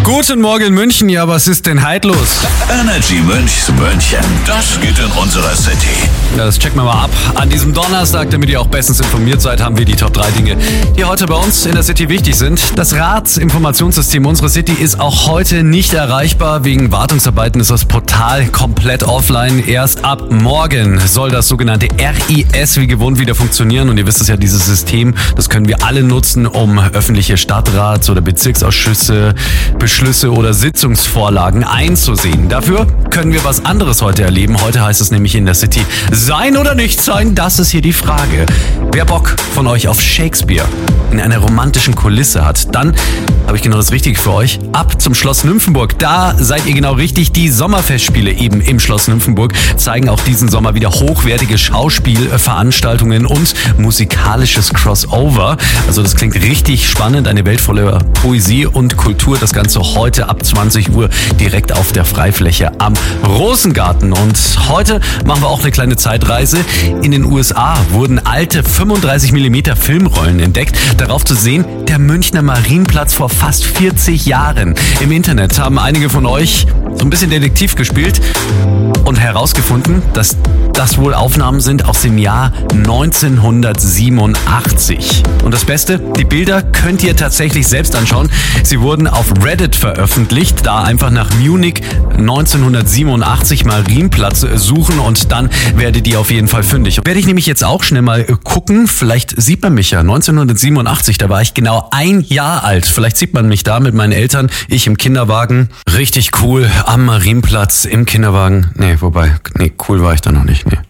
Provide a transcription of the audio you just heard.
Guten Morgen München, ja, was ist denn halt los? Energy München, das geht in unserer City. Ja, das checken wir mal ab. An diesem Donnerstag, damit ihr auch bestens informiert seid, haben wir die Top 3 Dinge, die heute bei uns in der City wichtig sind. Das Ratsinformationssystem unserer City ist auch heute nicht erreichbar. Wegen Wartungsarbeiten ist das Portal komplett offline. Erst ab morgen soll das sogenannte RIS wie gewohnt wieder funktionieren. Und ihr wisst es ja, dieses System, das können wir alle nutzen, um öffentliche Stadtrats- oder Bezirksausschüsse, Beschlüsse oder Sitzungsvorlagen einzusehen. Dafür können wir was anderes heute erleben. Heute heißt es nämlich in der City, sein oder nicht sein, das ist hier die Frage. Wer Bock von euch auf Shakespeare in einer romantischen Kulisse hat, dann habe ich genau das Richtige für euch. Ab zum Schloss Nymphenburg. Da seid ihr genau richtig. Die Sommerfestspiele eben im Schloss Nymphenburg zeigen auch diesen Sommer wieder hochwertige Schauspielveranstaltungen und musikalisches Crossover. Also das klingt richtig spannend. Eine Welt voller Poesie und Kultur. Das Ganze heute ab 20 Uhr direkt auf der Freifläche am Rosengarten. Und heute machen wir auch eine kleine Zeitreise. In den USA wurden alte 35mm Filmrollen entdeckt. Darauf zu sehen, der Münchner Marienplatz vor fast 40 Jahren. Im Internet haben einige von euch so ein bisschen Detektiv gespielt und herausgefunden, dass das wohl Aufnahmen sind aus dem Jahr 1987. Und das Beste, die Bilder könnt ihr tatsächlich selbst anschauen. Sie wurden auf Reddit veröffentlicht. Da einfach nach Munich 1987 Marienplatz suchen und dann werdet ihr auf jeden Fall fündig. Werde ich nämlich jetzt auch schnell mal gucken. Vielleicht sieht man mich ja. 1987, da war ich genau 1 Jahr alt. Vielleicht sieht man mich da mit meinen Eltern. Ich im Kinderwagen. Richtig cool am Marienplatz im Kinderwagen. Nee, cool war ich da noch nicht. Nee.